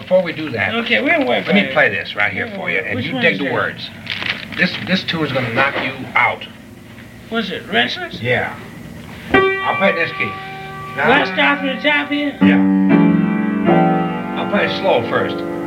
before we do that, Okay, we'll wait for let me it. play this right here for you, and Which you one dig is the that? words. This tune is gonna knock you out. What's it, Restless? Yeah. I'll play this key. Do I start from the top here? Yeah. I'll play it slow first.